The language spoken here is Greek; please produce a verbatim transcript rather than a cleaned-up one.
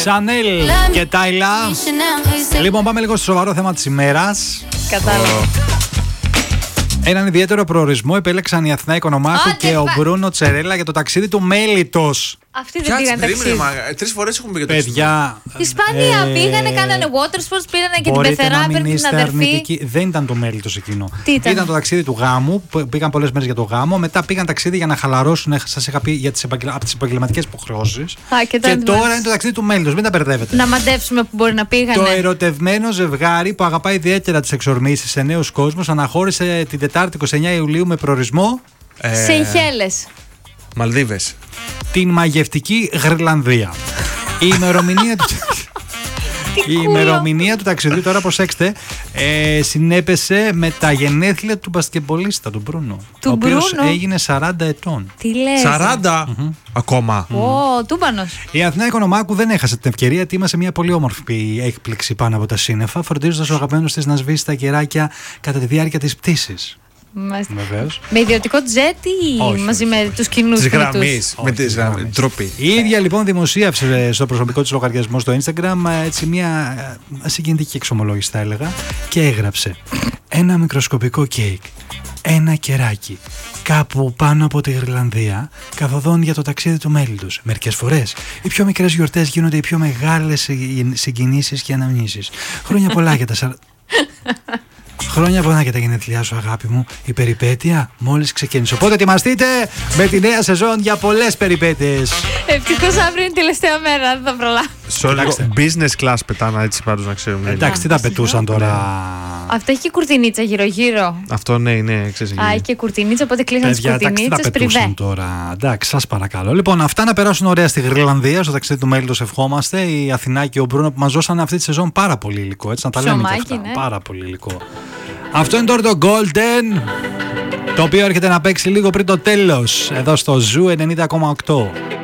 Σανέλ και Τάιλα. Λοιπόν, πάμε λίγο στο σοβαρό θέμα της ημέρας. Κατάλαβα. Έναν ιδιαίτερο προορισμό επέλεξαν η Αθηνά Οικονομάκου Άντε, και ο πα- Μπρούνο Τσερέλα για το ταξίδι του Μέλιτος. Αυτοί δεν πήγαν ταξίδι. Τρεις φορές έχουμε πει για το Παιδιά. Ισπανία ε, πήγανε, κάνανε water sports, πήρανε και την μπορείτε πεθερά, να μην πήραν την είστε αδερφή. αρνητικοί. Δεν ήταν το Μέλιτος εκείνο. Τι ήταν? το ταξίδι του γάμου. που Πήγαν πολλές μέρες για το γάμο. Μετά πήγαν ταξίδι για να χαλαρώσουν. Σας είχα πει για τις επαγγελ... από τις επαγγελματικές υποχρεώσεις. Α, και Και τώρα τώρα ετοιμάζεις. είναι το ταξίδι του Μέλιτος. Μην τα μπερδεύετε. Να μαντέψουμε που μπορεί να πήγανε. Το ερωτευμένο ζευγάρι που αγαπάει ιδιαίτερα τις εξορμήσεις σε νέους κόσμους αναχώρησε την Τετάρτη είκοσι εννέα Ιουλίου με προορισμό Ε, Σεϊχέλες. Μαλδίβες. την μαγευτική Γρυλανδία. Η ημερομηνία του. Η ημερομηνία του ταξιδιού, τώρα προσέξτε, ε, συνέπεσε με τα γενέθλια του μπασκετμπολίστα, του Μπρούνο. Του ο οποίος Μπρούνο? έγινε σαράντα ετών. Τι λες? σαράντα ακόμα. Ω, τούμπανος. Η Αθηνά Οικονομάκου δεν έχασε την ευκαιρία, ετοίμασε μια πολύ όμορφη έκπληξη πάνω από τα σύννεφα, φροντίζοντας ο αγαπημένος της να σβήσει τα κεράκια κατά τη διάρκεια της πτήσης. Μάλιστα. Βεβαίως. Με ιδιωτικό τζετ ή Όχι, μαζί όχι, με τους κοινούς Της θνητούς? γραμμής. Με Όχι, τη της γραμμής. ντροπή. Η ίδια λοιπόν δημοσίευσε στο προσωπικό της λογαριασμό στο Instagram έτσι μια ε, συγκινητική εξομολόγηση θα έλεγα και έγραψε ένα μικροσκοπικό κέικ, ένα κεράκι κάπου πάνω από τη Γρυλανδία καθοδόν για το ταξίδι του Μέλιτος. Μερικές φορές οι πιο μικρές γιορτές γίνονται οι πιο μεγάλες συγκινήσεις και αναμνήσεις. Χρόνια πολλά για τα σαρ... Χρόνια πολλά για τα γενέθλιά σου, αγάπη μου. Η περιπέτεια μόλις ξεκίνησε. Οπότε ετοιμαστείτε με τη νέα σεζόν για πολλές περιπέτειες. Ευτυχώς αύριο είναι η τελευταία μέρα, δεν θα προλάβω. Σε business class πετάνα έτσι πάντως να ξέρουμε. Εντάξει, τι τα πετούσαν τώρα. Αυτό έχει και κουρτινίτσα γύρω-γύρω. Αυτό ναι, είναι ξέρεις. Α, έχει και κουρτινίτσα, οπότε κλείσαν τις Παιδιά, εντάξει, τι τα κουρτινίτσες πετούσαν πριβέ. τώρα. Εντάξει, σας παρακαλώ. Λοιπόν, αυτά να περάσουν ωραία στη Γρυλανδία, στο ταξίδι του Μέλιτος ευχόμαστε. Η Αθηνά και ο Μπρούνο που μας δώσανε αυτή τη σεζόν πάρα πολύ υλικό. Έτσι, να τα λέμε και Ψωμάκι, αυτά. ναι. Πάρα πολύ υλικό. Αυτό είναι τώρα το Golden, το οποίο έρχεται να παίξει λίγο πριν το τέλος, εδώ στο Ζου ενενήντα κόμμα οκτώ.